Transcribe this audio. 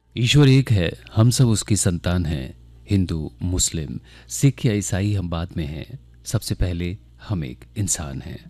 ईश्वर एक है, हम सब उसकी संतान हैं। हिंदू, मुस्लिम, सिख या ईसाई हम बाद में हैं। सबसे पहले हम एक इंसान हैं।